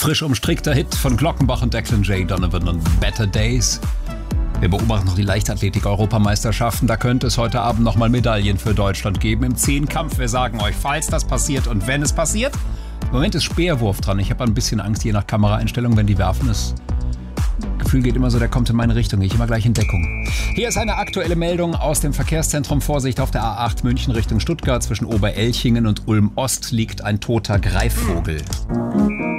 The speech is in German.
Frisch umstrickter Hit von Glockenbach und Declan J. Donovan und Better Days. Wir beobachten noch die Leichtathletik-Europameisterschaften. Da könnte es heute Abend nochmal Medaillen für Deutschland geben im Zehnkampf. Wir sagen euch, falls das passiert und wenn es passiert. Im Moment ist Speerwurf dran. Ich habe ein bisschen Angst, je nach Kameraeinstellung, wenn die werfen. Das Gefühl geht immer so, der kommt in meine Richtung. Ich immer gleich in Deckung. Hier ist eine aktuelle Meldung aus dem Verkehrszentrum. Vorsicht, auf der A8 München Richtung Stuttgart. Zwischen Oberelchingen und Ulm-Ost liegt ein toter Greifvogel.